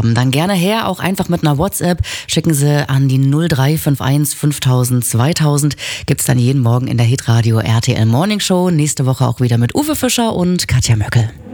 haben, dann gerne her, auch einfach mit einer WhatsApp. Schicken Sie an die 0351 5000 2000. Gibt's dann jeden Morgen in der Hitradio RTL Morning Show. Nächste Woche auch wieder mit Uwe Fischer und Katja Möckel.